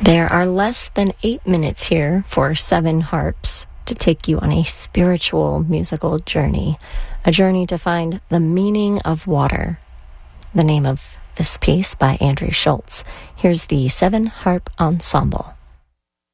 There are less than 8 minutes here for 7 harps to take you on a spiritual musical journey, a journey to find the meaning of water. The name of this piece by Andrew Schultz. Here's the 7 Harp Ensemble.